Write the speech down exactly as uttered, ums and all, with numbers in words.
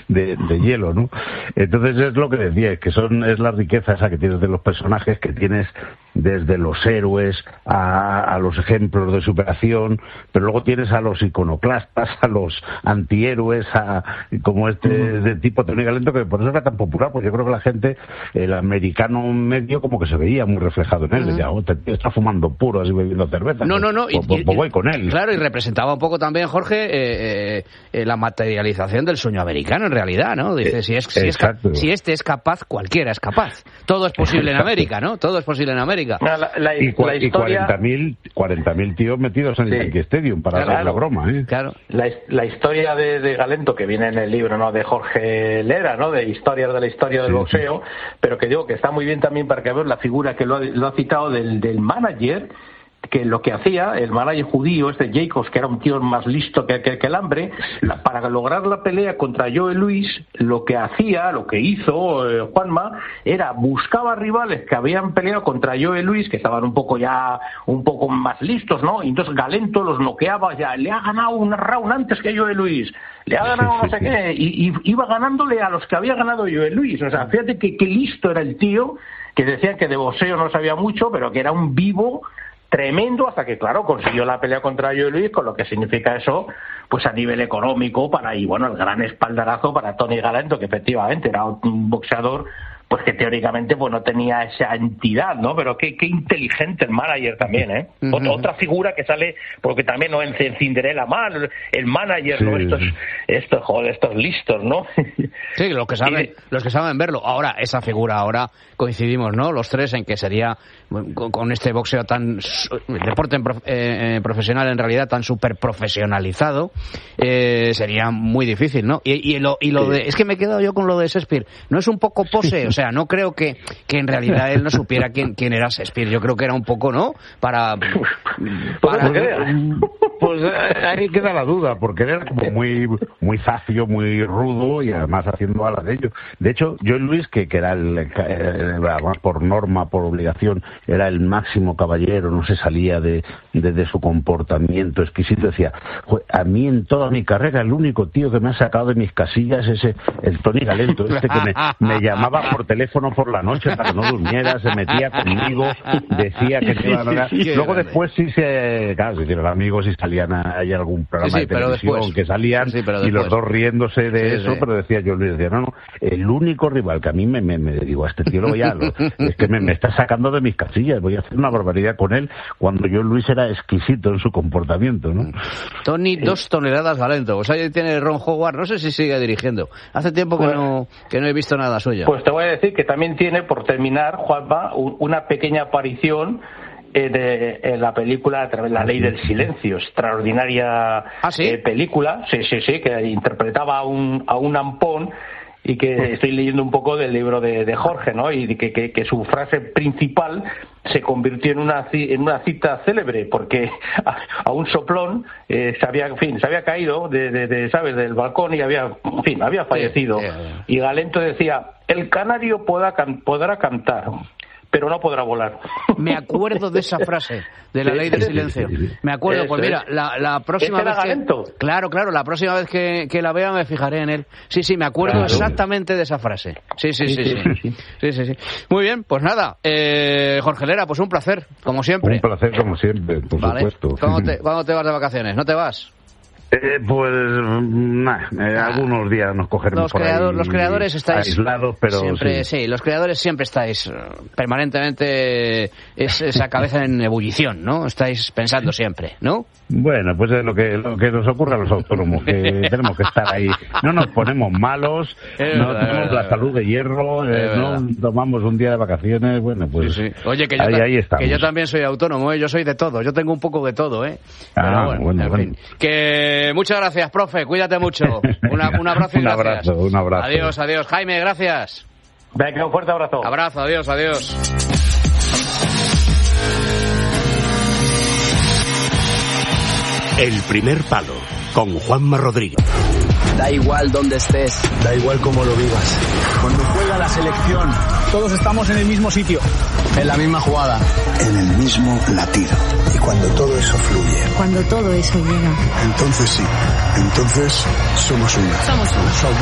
de, de hielo, ¿no? Entonces es lo que decía, que son es la riqueza esa que tienes de los personajes, que tienes desde los héroes a, a los ejemplos de superación, pero luego tienes a los iconoclastas, a los antihéroes, a, como este de tipo Tony Galento, que por eso era tan popular, porque yo creo que la gente, el americano medio, como que se veía muy reflejado en él. Uh-huh. Decía, oh, este tío está fumando puros y bebiendo cerveza. No, pues, no, no. Pues, pues, pues voy con él. Claro, y representaba un poco también, Jorge, eh, eh, la materialización del sueño americano, en realidad, ¿no? Dice, eh, si, es, si, es, si este es capaz, cualquiera es capaz. Todo es posible en América, ¿no? Todo es posible en América. No, la, la, y, la historia... y cuarenta mil tíos metidos en sí. el Yankee Stadium para claro, hacer la broma, ¿eh? Claro. La, la historia de, de Galento, que viene en el libro, ¿no?, de Jorge Lera, ¿no?, de Historias de la Historia del sí, Boxeo, sí. pero que digo que está muy bien también para que veas la figura que lo ha, lo ha citado del, del manager, que lo que hacía el manager judío, este Jacobs, que era un tío más listo que, que, que el hambre, la, para lograr la pelea contra Joe Louis, lo que hacía, lo que hizo eh, Juanma, era buscaba rivales que habían peleado contra Joe Louis, que estaban un poco ya, un poco más listos, ¿no? Y entonces Galento los noqueaba, ya le ha ganado un round antes que Joe Louis, le ha ganado no sé qué, y, y iba ganándole a los que había ganado Joe Louis. O sea, fíjate que, que listo era el tío, que decían que de boxeo no sabía mucho, pero que era un vivo tremendo, hasta que, claro, consiguió la pelea contra Joe Louis, con lo que significa eso, pues a nivel económico, para y bueno, el gran espaldarazo para Tony Galento, que efectivamente era un boxeador, pues que teóricamente pues no tenía esa entidad, ¿no? Pero qué, qué inteligente el manager también, ¿eh? Uh-huh. Otra, otra figura que sale, porque también no en Cinderella mal, el manager, sí, ¿no? Estos, sí. estos, joder, estos listos, ¿no? Sí, los que saben, y, los que saben verlo. Ahora, esa figura, ahora coincidimos, ¿no? Los tres en que sería, con, con este boxeo tan, deporte en, eh, profesional en realidad tan súper profesionalizado, eh, sería muy difícil, ¿no? Y, y lo, y lo sí. de, es que me he quedado yo con lo de Shakespeare, ¿no es un poco pose? O sea, no creo que, que en realidad él no supiera quién, quién era Shakespeare. Yo creo que era un poco, ¿no? Para... para... Pues ahí queda la duda, porque era como muy muy zafio, muy rudo y además haciendo alas de ello. De hecho, Joe Louis, que, que era el, el, además por norma, por obligación, era el máximo caballero, no se salía de, de, de su comportamiento exquisito. Decía, a mí en toda mi carrera el único tío que me ha sacado de mis casillas es el Tony Galento, este que me, me llamaba por teléfono por la noche para que no durmiera, se metía conmigo, decía que te iban a dar. Luego después sí se, claro, se hicieron amigos y salían a, hay algún programa sí, sí, de televisión después, que salían sí, y los dos riéndose de sí, eso, sí. pero decía yo, decía, no, no, el único rival que a mí me, me, me digo, a este tío lo voy a, lo, es que me, me está sacando de mis casillas, voy a hacer una barbaridad con él, cuando yo Luis era exquisito en su comportamiento, ¿no? Tony, dos toneladas Galento, o sea, ahí tiene Ron Howard, no sé si sigue dirigiendo, hace tiempo que, pues, no, que no he visto nada suyo. Pues te voy a decir que también tiene, por terminar, Juanma, una pequeña aparición de, en la película La Ley del Silencio, extraordinaria ¿Ah, sí? eh, película, sí, sí, sí, que interpretaba a un, a un ampón, y que estoy leyendo un poco del libro de, de Jorge, ¿no? Y que, que, que su frase principal se convirtió en una en una cita célebre, porque a, a un soplón eh, se había, en fin, se había caído de, de, de, sabes, del balcón y había, en fin, había fallecido. Sí, sí, sí. Y Galento decía, el canario podrá, can, podrá cantar, pero no podrá volar. Me acuerdo de esa frase, de la ley del silencio. Me acuerdo, pues mira, la, la próxima vez que... Claro, claro, la próxima vez que, que la vea me fijaré en él. Sí, sí, me acuerdo claro. exactamente de esa frase. Sí, sí, sí, sí. sí. sí, sí, sí. Muy bien, pues nada, eh, Jorge Lera, pues un placer, como siempre. Un placer, como siempre, por vale. supuesto. ¿Cuándo te, ¿Cuándo te vas de vacaciones? ¿No te vas? Eh, pues nah, eh, ah, algunos días nos cogeremos los por creador, ahí los creadores estáis aislados, pero siempre, sí. sí, los creadores siempre estáis permanentemente es esa cabeza en ebullición, ¿no? Estáis pensando siempre, ¿no? Bueno, pues es lo que lo que nos ocurre a los autónomos, que tenemos que estar ahí. No nos ponemos malos, es no verdad, tenemos la salud de hierro, eh, no tomamos un día de vacaciones, bueno, pues sí, sí. Oye, que yo, ahí, ta- ahí estamos. Que yo también soy autónomo, ¿eh? Yo soy de todo, yo tengo un poco de todo, ¿eh? Pero ah, bueno, bueno, en bueno. fin. Que muchas gracias, profe, cuídate mucho. Una, un abrazo y un gracias. abrazo, un abrazo. Adiós, adiós. Jaime, gracias. Venga, un fuerte abrazo. Abrazo, adiós, adiós. El primer palo, con Juanma Rodríguez. Da igual donde estés, da igual cómo lo vivas. Cuando juega la selección, todos estamos en el mismo sitio, en la misma jugada, en el mismo latido. Y cuando todo eso fluye, cuando todo eso llega, entonces sí, entonces somos uno. Somos uno.